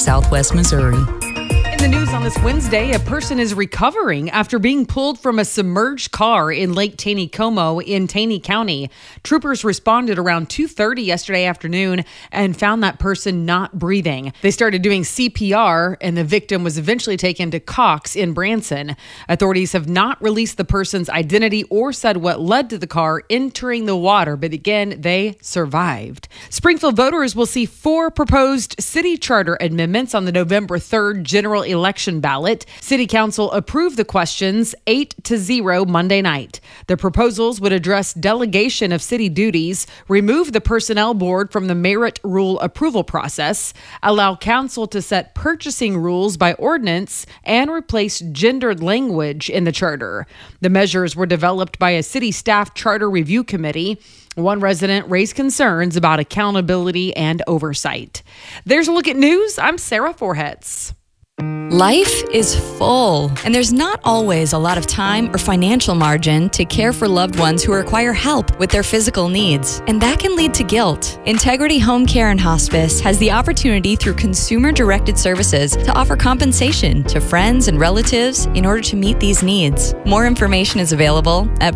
Southwest Missouri. In the news on this Wednesday, a person is recovering after being pulled from a submerged car in Lake Taneycomo in Taney County. Troopers responded around 2:30 yesterday afternoon and found that person not breathing. They started doing CPR, and the victim was eventually taken to Cox in Branson. Authorities have not released the person's identity or said what led to the car entering the water, but again, they survived. Springfield voters will see 4 proposed city charter amendments on the November 3rd general election ballot. City Council approved the questions 8-0 Monday night. The proposals would address delegation of city duties, remove the personnel board from the merit rule approval process, allow council to set purchasing rules by ordinance, and replace gendered language in the charter. The measures were developed by a city staff charter review committee. One resident raised concerns about accountability and oversight. There's a look at news. I'm Sarah Forhetz. Life is full, and there's not always a lot of time or financial margin to care for loved ones who require help with their physical needs, and that can lead to guilt. Integrity Home Care and Hospice has the opportunity through consumer-directed services to offer compensation to friends and relatives in order to meet these needs. More information is available at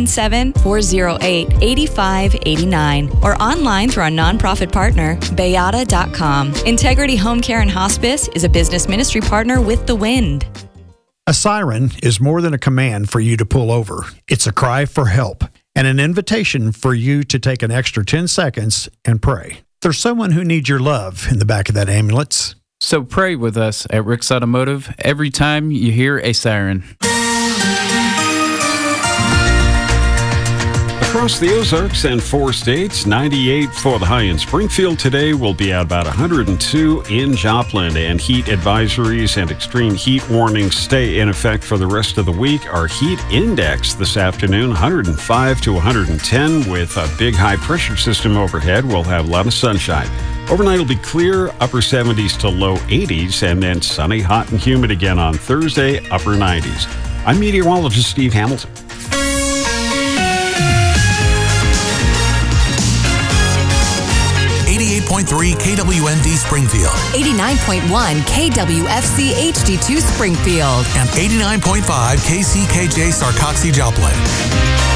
417-408-8589 or online through our nonprofit partner, Bayada.com. Integrity Home Care and Hospice is a business ministry partner with the Wind. A siren is more than a command for you to pull over. It's a cry for help and an invitation for you to take an extra 10 seconds and pray. There's someone who needs your love in the back of that ambulance. So pray with us at Rick's Automotive every time you hear a siren. Across the Ozarks and 4 states, 98 for the high in Springfield today. Will be at about 102 in Joplin. And heat advisories and extreme heat warnings stay in effect for the rest of the week. Our heat index this afternoon, 105 to 110 with a big high pressure system overhead. We'll have a lot of sunshine. Overnight will be clear, upper 70s to low 80s, and then sunny, hot, and humid again on Thursday, upper 90s. I'm meteorologist Steve Hamilton. 88.3 KWND Springfield, 89.1 KWFC HD2 Springfield, and 89.5 KCKJ Sarcoxie Joplin.